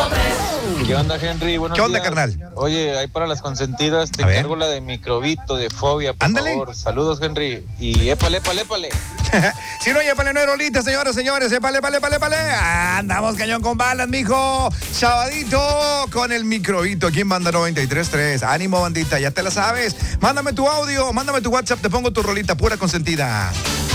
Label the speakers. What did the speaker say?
Speaker 1: ¿Qué onda, Henry? Buenos
Speaker 2: ¿Qué onda,
Speaker 1: días.
Speaker 2: carnal?
Speaker 1: Oye, ahí para las consentidas te
Speaker 2: A ver.
Speaker 1: encargo la de Microbito de Fobia, por
Speaker 2: Ándale.
Speaker 1: favor. Saludos, Henry. Y épale.
Speaker 2: Si no, épale, no hay rolita, señoras, señores. Épale. Andamos cañón con balas, mijo. Sabadito con el Microbito. Aquí en Banda 93.3. Ánimo, bandita, ya te la sabes. Mándame tu audio, mándame tu WhatsApp. Te pongo tu rolita pura consentida.